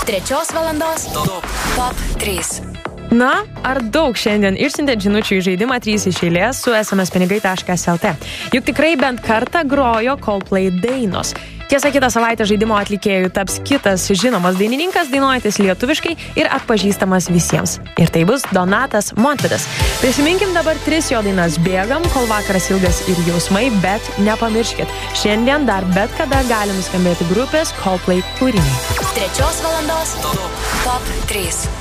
3 valandos Top 3. Na, ar daug šiandien išsiuntėt žinučių į žaidimą 3 iš eilės su smspinigai.lt? Juk tikrai bent kartą grojo Coldplay dainos. Tiesa, kitą savaitę žaidimo atlikėjų taps kitas žinomas dainininkas, dainuojantis lietuviškai ir atpažįstamas visiems. Ir tai bus Donatas Montvydas. Prisiminkim dabar 3 jo dainas Bėgam, Kol vakaras ilgas ir Jausmai, bet nepamirškit, šiandien dar bet kada gali nuskambėti grupės Coldplay kūriniai. 3 valandos Top 3.